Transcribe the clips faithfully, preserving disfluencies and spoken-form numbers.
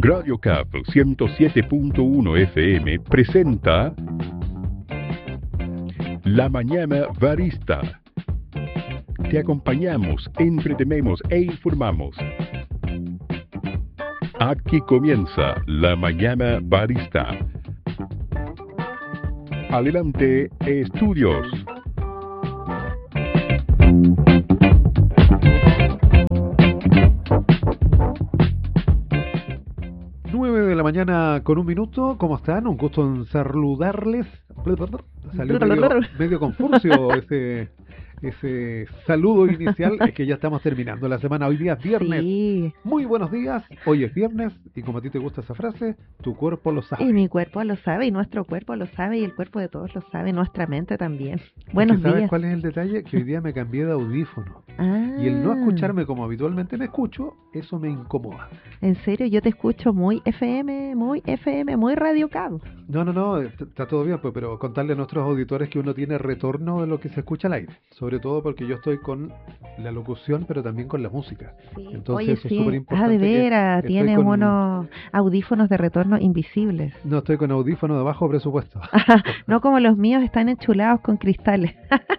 Radio C A P ciento siete punto uno F M presenta La Mañana Barista. Te acompañamos, entretenemos e informamos. Aquí comienza La Mañana Barista. Adelante, estudios. nueve de la mañana con un minuto, ¿cómo están? Un gusto en saludarles. Salió medio, medio confuso ese, ese saludo inicial. Es que ya estamos terminando la semana. Hoy día es viernes. Sí. Muy buenos días. Hoy es viernes y como a ti te gusta esa frase, tu cuerpo lo sabe. Y mi cuerpo lo sabe, y nuestro cuerpo lo sabe, y el cuerpo de todos lo sabe, nuestra mente también. Buenos ¿Sabes días. cuál es el detalle? Que hoy día me cambié de audífono. Ah, Y el no escucharme como habitualmente me escucho, eso me incomoda. en serio, yo te escucho muy F M, muy F M, muy Radio Cabo. No, no, no, está todo bien, pues, pero contarle a nuestros auditores que uno tiene retorno de lo que se escucha al aire. Sobre todo porque yo estoy con la locución, pero también con la música. Sí. Entonces Oye, eso sí. es súper importante. Ah, de que veras, estoy tienes con- unos audífonos de retorno invisibles. No estoy con audífono de bajo presupuesto. No como los míos, están enchulados con cristales.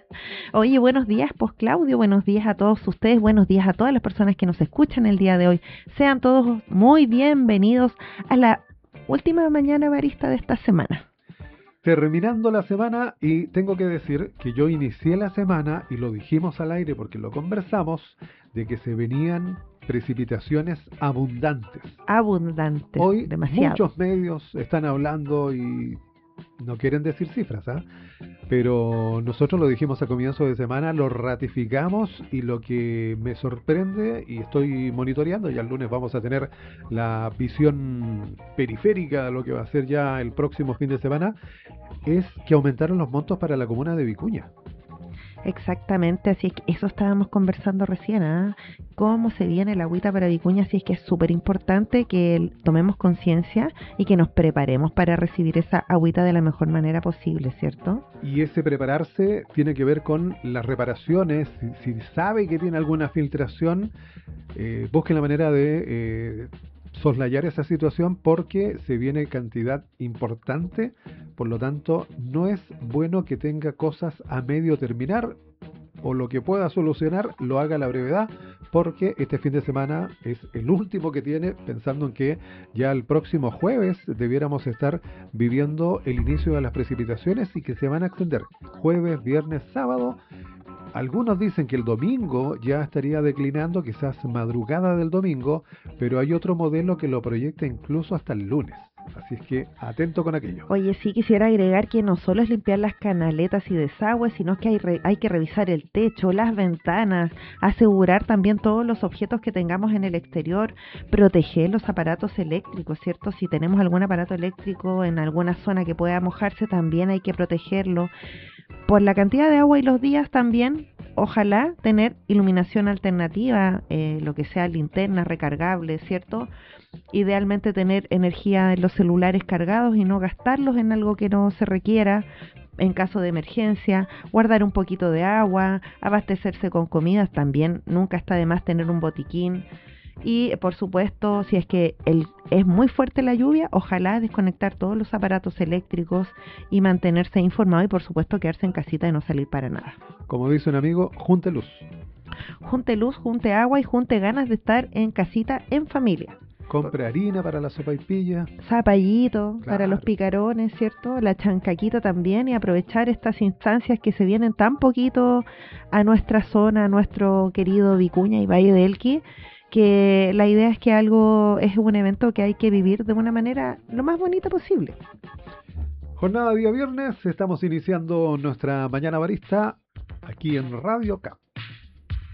Oye, buenos días, pues Claudio, buenos días a todos ustedes, buenos días a todas las personas que nos escuchan el día de hoy. Sean todos muy bienvenidos a la última mañana barista de esta semana. Terminando la semana, y tengo que decir que yo inicié la semana y lo dijimos al aire porque lo conversamos, de que se venían precipitaciones abundantes. Abundantes, Hoy demasiado. muchos medios están hablando y no quieren decir cifras, ¿ah? Pero nosotros lo dijimos a comienzo de semana, lo ratificamos, y lo que me sorprende, y estoy monitoreando, y el lunes vamos a tener la visión periférica de lo que va a ser ya el próximo fin de semana, es que aumentaron los montos para la comuna de Vicuña. Exactamente, así es que eso estábamos conversando recién, ¿ah? Cómo se viene la agüita para Vicuña, así es que es súper importante que tomemos conciencia y que nos preparemos para recibir esa agüita de la mejor manera posible, ¿cierto? Y ese prepararse tiene que ver con las reparaciones. Si, si sabe que tiene alguna filtración, eh, busque la manera de eh, soslayar esa situación, porque se viene cantidad importante. Por lo tanto, no es bueno que tenga cosas a medio terminar, o lo que pueda solucionar lo haga a la brevedad, porque este fin de semana es el último que tiene, pensando en que ya el próximo jueves debiéramos estar viviendo el inicio de las precipitaciones, y que se van a extender jueves, viernes, sábado. Algunos dicen que el domingo ya estaría declinando, quizás madrugada del domingo, pero hay otro modelo que lo proyecta incluso hasta el lunes. Así es que atento con aquello. Oye, sí quisiera agregar que no solo es limpiar las canaletas y desagües, sino que hay, re- hay que revisar el techo, las ventanas, asegurar también todos los objetos que tengamos en el exterior, proteger los aparatos eléctricos, ¿cierto? Si tenemos algún aparato eléctrico en alguna zona que pueda mojarse, también hay que protegerlo. Por la cantidad de agua y los días también, ojalá tener iluminación alternativa, eh, lo que sea linternas recargables, ¿cierto? Idealmente tener energía en los celulares cargados y no gastarlos en algo que no se requiera en caso de emergencia, guardar un poquito de agua, abastecerse con comidas también, nunca está de más tener un botiquín. Y por supuesto, si es que el, es muy fuerte la lluvia, ojalá desconectar todos los aparatos eléctricos y mantenerse informado, y por supuesto quedarse en casita y no salir para nada. Como dice un amigo, junte luz. Junte luz, junte agua y junte ganas de estar en casita en familia. Compre harina para la sopaipilla. Zapallito para Claro. los picarones, ¿cierto? La chancaquita también, y aprovechar estas instancias que se vienen tan poquito a nuestra zona, a nuestro querido Vicuña y Valle del Elqui, que la idea es que algo es un evento que hay que vivir de una manera lo más bonita posible. Jornada día viernes, estamos iniciando nuestra mañana barista aquí en Radio C A P.